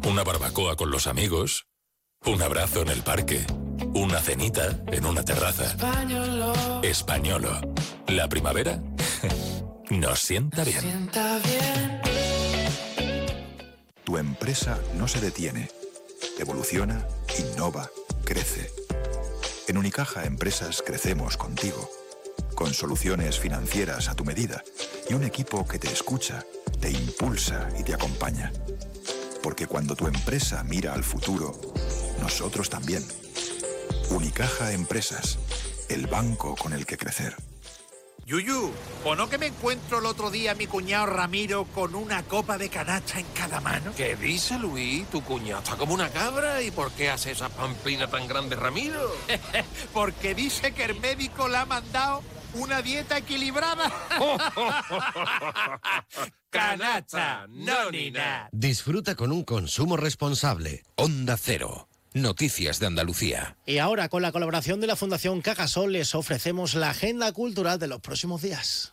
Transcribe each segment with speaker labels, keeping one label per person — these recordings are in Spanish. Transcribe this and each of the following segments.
Speaker 1: una barbacoa con los amigos, un abrazo en el parque, una cenita en una terraza. Españolo. La primavera nos sienta bien.
Speaker 2: Tu empresa no se detiene. Evoluciona, innova, crece. En Unicaja Empresas crecemos contigo, con soluciones financieras a tu medida y un equipo que te escucha, te impulsa y te acompaña. Porque cuando tu empresa mira al futuro, nosotros también. Unicaja Empresas, el banco con el que crecer.
Speaker 3: Yuyu, ¿o no que me encuentro el otro día a mi cuñado Ramiro con una copa de canacha en cada mano?
Speaker 4: ¿Qué dice, Luis? Tu cuñado está como una cabra. ¿Y por qué hace esa pamplina tan grande, Ramiro?
Speaker 3: Porque dice que el médico le ha mandado una dieta equilibrada. Canacha, no ni nada.
Speaker 5: Disfruta con un consumo responsable. Onda Cero. Noticias de Andalucía.
Speaker 6: Y ahora, con la colaboración de la Fundación Cajasol, les ofrecemos la agenda cultural de los próximos días.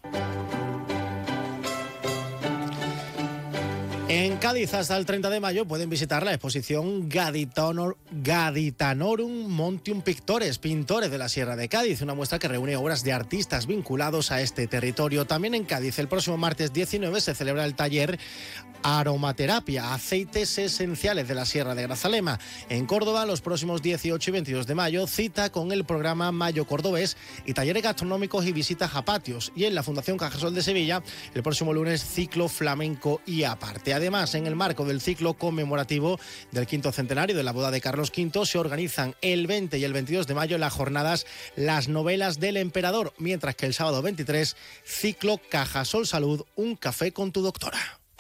Speaker 6: En Cádiz, hasta el 30 de mayo, pueden visitar la exposición Gaditanorum Montium Pictores, pintores de la Sierra de Cádiz, una muestra que reúne obras de artistas vinculados a este territorio. También en Cádiz, el próximo martes 19, se celebra el taller Aromaterapia, aceites esenciales de la Sierra de Grazalema. En Córdoba, los próximos 18 y 22 de mayo, cita con el programa Mayo Cordobés y talleres gastronómicos y visitas a patios. Y en la Fundación Cajasol de Sevilla, el próximo lunes, ciclo flamenco y aparte. Además, en el marco del ciclo conmemorativo del 5º centenario de la boda de Carlos V, se organizan el 20 y el 22 de mayo las jornadas Las Novelas del Emperador, mientras que el sábado 23, ciclo Cajasol Salud, un café con tu doctora.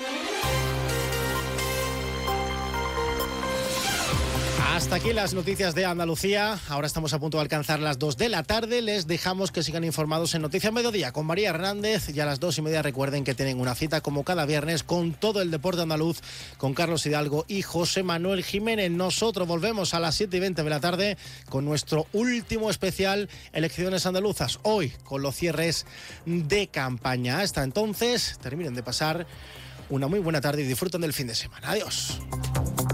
Speaker 6: Hasta aquí las noticias de Andalucía. Ahora estamos a punto de alcanzar las 2 de la tarde. Les dejamos que sigan informados en Noticias Mediodía con María Hernández. Y a las 2:30 recuerden que tienen una cita como cada viernes con todo el deporte andaluz, con Carlos Hidalgo y José Manuel Jiménez. Nosotros volvemos a las 7:20 de la tarde con nuestro último especial Elecciones Andaluzas. Hoy con los cierres de campaña. Hasta entonces, terminen de pasar una muy buena tarde y disfruten del fin de semana. Adiós.